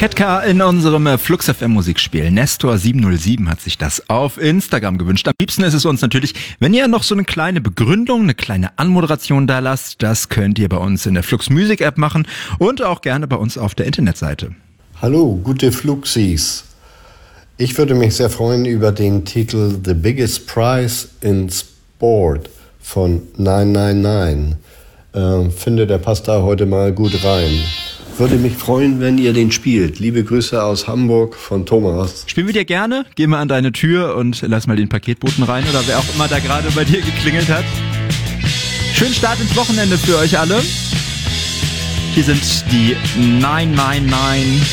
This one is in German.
Ketka in unserem Flux FM Musikspiel. Nestor 707 hat sich das auf Instagram gewünscht. Am liebsten ist es uns natürlich, wenn ihr noch so eine kleine Begründung, eine kleine Anmoderation da lasst. Das könnt ihr bei uns in der Flux Music App machen und auch gerne bei uns auf der Internetseite. Hallo, gute Fluxis. Ich würde mich sehr freuen über den Titel The Biggest Prize in Sport von 999. Finde, der passt da heute mal gut rein. Würde mich freuen, wenn ihr den spielt. Liebe Grüße aus Hamburg von Thomas. Spielen wir dir gerne. Geh mal an deine Tür und lass mal den Paketboten rein oder wer auch immer da gerade bei dir geklingelt hat. Schönen Start ins Wochenende für euch alle. Hier sind die 999